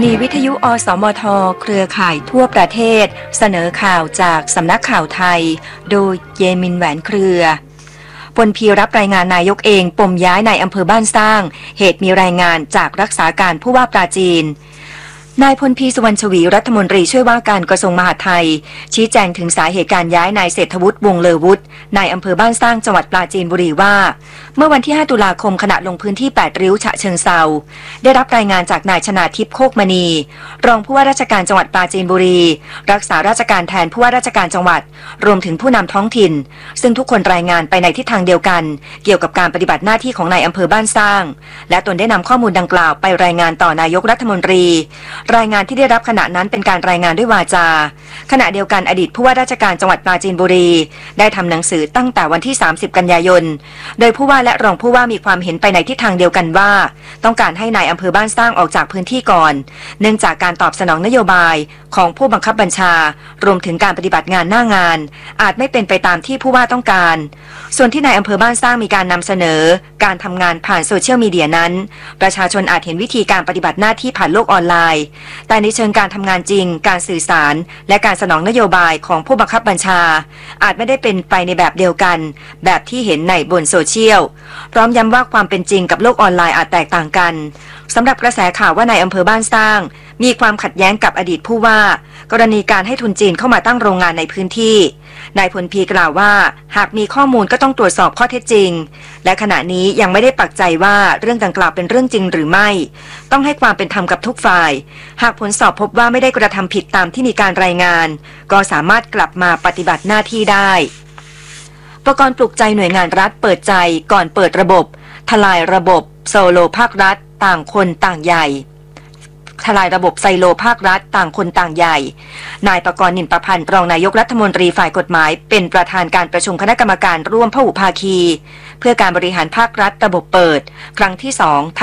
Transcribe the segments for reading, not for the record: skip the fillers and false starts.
นีวิทยุอสมทเครือข่ายทั่วประเทศเสนอข่าวจากสำนักข่าวไทยโดยเยมินแหวนเครือพลพีรับรายงานนายกเองปมย้ายในอำเภอบ้านสร้างเหตุมีรายงานจากรักษาการผู้ว่าปราจีนนายพลพีสุวรรณชวีรัฐมนตรีช่วยว่าการกระทรวงมหาดไทยชี้แจงถึงสาเหตุการย้ายนายเศรษฐวุฒิวงศ์เลอวุฒินายอำเภอบ้านสร้างจังหวัดปราจีนบุรีว่าเมื่อวันที่5ตุลาคมขณะลงพื้นที่8ริ้วฉะเชิงเทราได้รับรายงานจากนายชนาทิพย์โคกมณีรองผู้ว่าราชการจังหวัดปราจีนบุรีรักษาราชการแทนผู้ว่าราชการจังหวัดรวมถึงผู้นำท้องถิ่นซึ่งทุกคนรายงานไปในทิศทางเดียวกันเกี่ยวกับการปฏิบัติหน้าที่ของนายอำเภอบ้านสร้างและตนได้นำข้อมูลดังกล่าวไปรายงานต่อนายกรัฐมนตรีรายงานที่ได้รับขณะนั้นเป็นการรายงานด้วยวาจาขณะเดียวกันอดีตผู้ว่าราชการจังหวัดปราจีนบุรีได้ทำหนังสือตั้งแต่วันที่30กันยายนโดยผู้ว่าและรองผู้ว่ามีความเห็นไปในทิศทางเดียวกันว่าต้องการให้นายอำเภอบ้านสร้างออกจากพื้นที่ก่อนเนื่องจากการตอบสนองนโยบายของผู้บังคับบัญชารวมถึงการปฏิบัติงานหน้างานอาจไม่เป็นไปตามที่ผู้ว่าต้องการส่วนที่นายอำเภอบ้านสร้างมีการนำเสนอการทำงานผ่านโซเชียลมีเดียนั้นประชาชนอาจเห็นวิธีการปฏิบัติหน้าที่ผ่านโลกออนไลน์แต่ในเชิงการทำงานจริงการสื่อสารและการสนองนโยบายของผู้บังคับบัญชาอาจไม่ได้เป็นไปในแบบเดียวกันแบบที่เห็นในบนโซเชียลพร้อมย้ำว่าความเป็นจริงกับโลกออนไลน์อาจแตกต่างกันสำหรับกระแสข่าวว่านายอำเภอบ้านสร้างมีความขัดแย้งกับอดีตผู้ว่ากรณีการให้ทุนจีนเข้ามาตั้งโรงงานในพื้นที่นายพลพีกล่าวว่าหากมีข้อมูลก็ต้องตรวจสอบข้อเท็จจริงและขณะนี้ยังไม่ได้ปักใจว่าเรื่องดังกล่าวเป็นเรื่องจริงหรือไม่ต้องให้ความเป็นธรรมกับทุกฝ่ายหากผลสอบพบว่าไม่ได้กระทำผิดตามที่มีการรายงานก็สามารถกลับมาปฏิบัติหน้าที่ได้ประกรณ์ปลุกใจหน่วยงานรัฐเปิดใจก่อนเปิดระบบทลายระบบโซโลภาครัฐต่างคนต่างใหญ่ทลายระบบไซโลภาครัฐต่างคนต่างใหญ่นายประกรณ์นินประพันธ์รองนายกรัฐมนตรีฝ่ายกฎหมายเป็นประธานการประชุมคณะกรรมการร่วมพหุภาคีเพื่อการบริหารภาครัฐระบบเปิดครั้งที่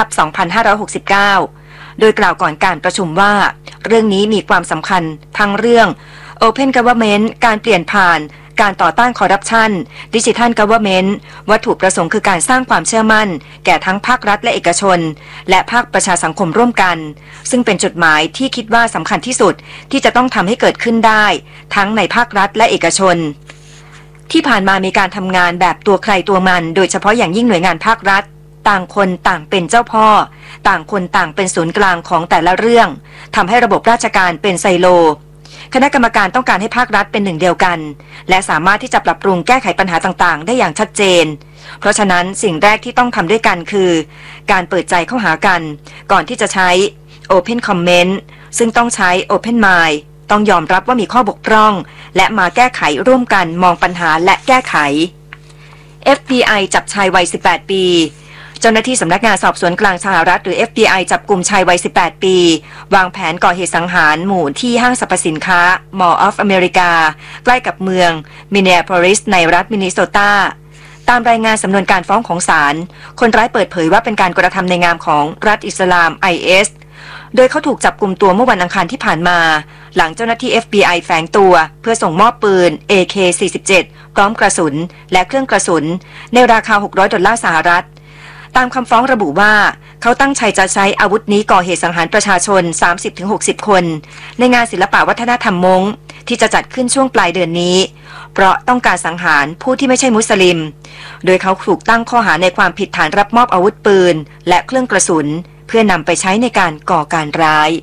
2/2569โดยกล่าวก่อนการประชุมว่าเรื่องนี้มีความสำคัญทั้งเรื่อง Open Government การเปลี่ยนผ่านการต่อต้านคอร์รัปชันดิจิทัลกัฟเวอร์เมนต์วัตถุประสงค์คือการสร้างความเชื่อมั่นแก่ทั้งภาครัฐและเอกชนและภาคประชาสังคมร่วมกันซึ่งเป็นจุดหมายที่คิดว่าสำคัญที่สุดที่จะต้องทำให้เกิดขึ้นได้ทั้งในภาครัฐและเอกชนที่ผ่านมามีการทำงานแบบตัวใครตัวมันโดยเฉพาะอย่างยิ่งหน่วยงานภาครัฐต่างคนต่างเป็นเจ้าพ่อต่างคนต่างเป็นศูนย์กลางของแต่ละเรื่องทำให้ระบบราชการเป็นไซโลคณะกรรมการต้องการให้ภาครัฐเป็นหนึ่งเดียวกันและสามารถที่จะปรับปรุงแก้ไขปัญหาต่างๆได้อย่างชัดเจนเพราะฉะนั้นสิ่งแรกที่ต้องทำด้วยกันคือการเปิดใจเข้าหากันก่อนที่จะใช้ Open Comment ซึ่งต้องใช้ Open Mind ต้องยอมรับว่ามีข้อบกพร่องและมาแก้ไขร่วมกันมองปัญหาและแก้ไข FBI จับชายวัย18ปีเจ้าหน้าที่สำนักงานสอบสวนกลางสหรัฐหรือ FBI จับกลุ่มชายวัย18ปีวางแผนก่อเหตุสังหารหมู่ที่ห้างสรรพสินค้า Mall of America ใกล้กับเมืองมินเนียโพลิสในรัฐมินนิโซตาตามรายงานสำนวนการฟ้องของศาลคนร้ายเปิดเผยว่าเป็นการกระทำในนามของรัฐอิสลาม IS โดยเขาถูกจับกุมตัวเมื่อวันอังคารที่ผ่านมาหลังเจ้าหน้าที่ FBI แฝงตัวเพื่อส่งมอบปืน AK-47 พร้อมกระสุนและเครื่องกระสุนในราคา$600สหรัฐตามคำฟ้องระบุว่าเขาตั้งใจจะใช้อาวุธนี้ก่อเหตุสังหารประชาชน 30-60 คนในงานศิลปะวัฒนธรรมม้งที่จะจัดขึ้นช่วงปลายเดือนนี้เพราะต้องการสังหารผู้ที่ไม่ใช่มุสลิมโดยเขาถูกตั้งข้อหาในความผิดฐานรับมอบอาวุธปืนและเครื่องกระสุนเพื่อนำไปใช้ในการก่อการร้าย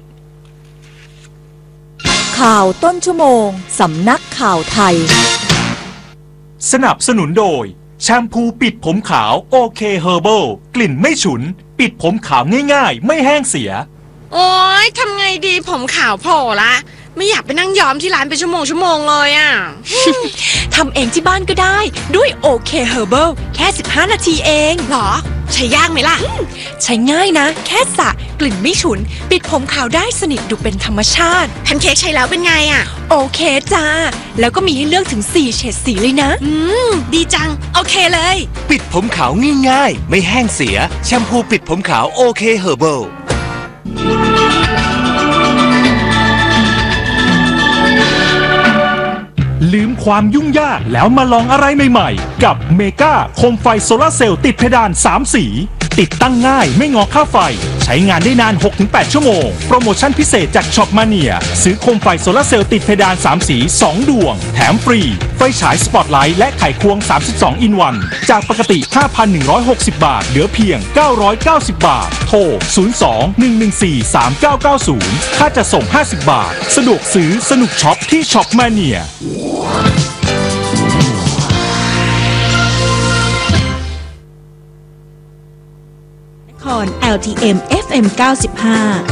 ข่าวต้นชั่วโมงสำนักข่าวไทยสนับสนุนโดยแชมพูปิดผมขาวโอเคเฮอร์เบิลกลิ่นไม่ฉุนปิดผมขาวง่ายๆไม่แห้งเสียโอ๊ยทำไงดีผมขาวโผล่ละไม่อยากไปนั่งย้อมที่ร้านเป็นชั่วโมงเลยอ่ะทำเองที่บ้านก็ได้ด้วยโอเคเฮอร์เบิลแค่15นาทีเองหรอใช้ยากไหมล่ะใช้ง่ายนะแค่สระกลิ่นไม่ฉุนปิดผมขาวได้สนิทดูเป็นธรรมชาติแพนเค้กใช้แล้วเป็นไงอ่ะโอเคจ้าแล้วก็มีให้เลือกถึง4เฉดสีเลยนะดีจังโอเคเลยปิดผมขาวง่ายๆไม่แห้งเสียแชมพูปิดผมขาวโอเคเฮอร์เบิลลืมความยุ่งยากแล้วมาลองอะไรใหม่ๆกับเมกาโคมไฟโซลาร์เซลล์ติดเพดาน3สีติดตั้งง่ายไม่งอค่าไฟใช้งานได้นาน 6-8 ชั่วโมงโปรโมชั่นพิเศษจากช็อปมาเนียซื้อโคมไฟโซลาร์เซลล์ติดเพดาน3สี2ดวงแถมฟรีไฟฉายสปอตไลท์และไขควง32 in 1จากปกติ 5,160 บาทเหลือเพียง990 บาทโทร 02-114-3990 ค่าจะส่ง50 บาทสะดวกซื้อสนุกช็อปที่ช็อปมาเนีย LTM FM 95